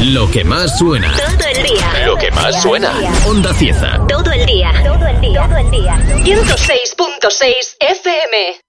Lo que más suena. Todo el día. Lo que más suena. Onda Cieza. Todo el día. 106.6 FM.